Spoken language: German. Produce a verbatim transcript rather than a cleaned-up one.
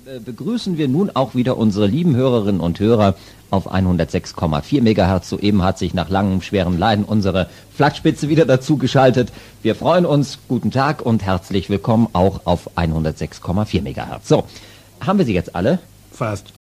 begrüßen wir nun auch wieder unsere lieben Hörerinnen und Hörer auf hundertsechs Komma vier Megahertz. Soeben hat sich nach langem schweren Leiden unsere Flaggspitze wieder dazu geschaltet. Wir freuen uns. Guten Tag und herzlich willkommen auch auf hundertsechs Komma vier Megahertz. So, haben wir sie jetzt alle? Fast.